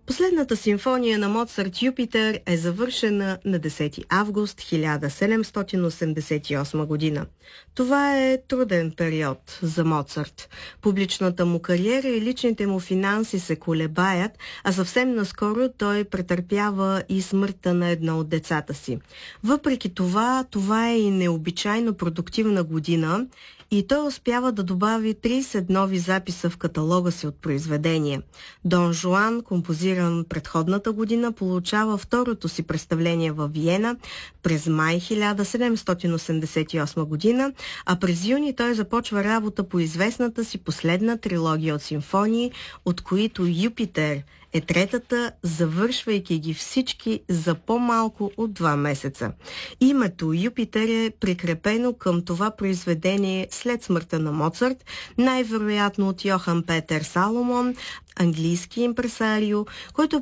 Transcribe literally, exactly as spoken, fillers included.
Последната симфония на Моцарт «Юпитер» е завършена на десети август хиляда седемстотин осемдесет и осма година. Това е труден период за Моцарт. Публичната му кариера и личните му финанси се колебаят, а съвсем наскоро той претърпява и смъртта на едно от децата си. Въпреки това, това е и необичайно продуктивна година и той успява да добави трийсет нови записа в каталога си от произведения. Дон Жуан, композиран предходната година, получава второто си представление във Виена през май хиляда седемстотин осемдесет и осма година, а през юни той започва работа по известната си последна трилогия от симфонии, от които Юпитер е третата, завършвайки ги всички за по-малко от два месеца. Името Юпитер е прикрепено към това произведение след смъртта на Моцарт, най-вероятно от Йохан Петер Саломон, английски импресарио, който